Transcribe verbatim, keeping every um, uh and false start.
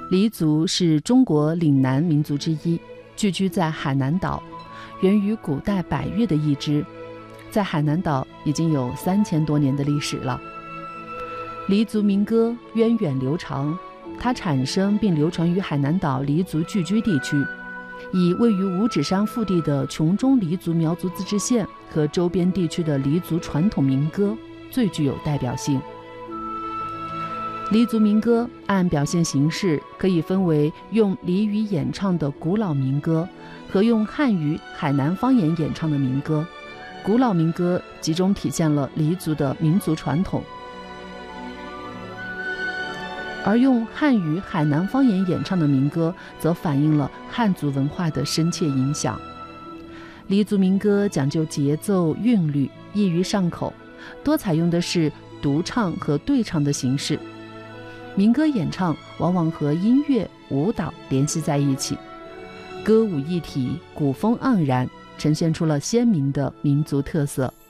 黎族是中国岭南民族之一，聚居在海南岛，源于古代百越的一支，在海南岛已经有三千多年的历史了。黎族民歌源远流长，它产生并流传于海南岛黎族聚居地区，以位于五指山腹地的琼中黎族苗族自治县和周边地区的黎族传统民歌最具有代表性。黎族民歌按表现形式可以分为用黎语演唱的古老民歌和用汉语海南方言演唱的民歌。古老民歌集中体现了黎族的民族传统，而用汉语海南方言演唱的民歌则反映了汉族文化的深切影响。黎族民歌讲究节奏韵律，易于上口，多采用的是独唱和对唱的形式。民歌演唱往往和音乐舞蹈联系在一起，歌舞一体，古风盎然，呈现出了鲜明的民族特色。